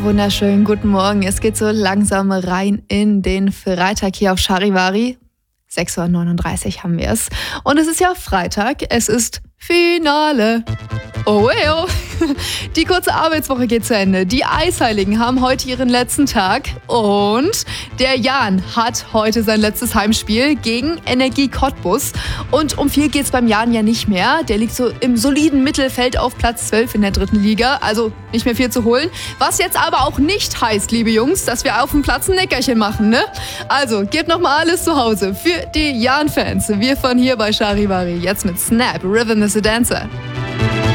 wunderschönen guten Morgen. Es geht so langsam rein in den Freitag hier auf Charivari. 6:39 Uhr haben wir es. Und es ist ja Freitag, es ist Finale. Oh, well. Die kurze Arbeitswoche geht zu Ende. Die Eisheiligen haben heute ihren letzten Tag. Und der Jan hat heute sein letztes Heimspiel gegen Energie Cottbus. Und um viel geht's beim Jan ja nicht mehr. Der liegt so im soliden Mittelfeld auf Platz 12 in der 3. Liga. Also nicht mehr viel zu holen. Was jetzt aber auch nicht heißt, liebe Jungs, dass wir auf dem Platz ein Nickerchen machen, ne? Also, gebt nochmal alles zu Hause für die Jan-Fans. Wir von hier bei Charivari. Jetzt mit Snap, Rhythm is a Dancer.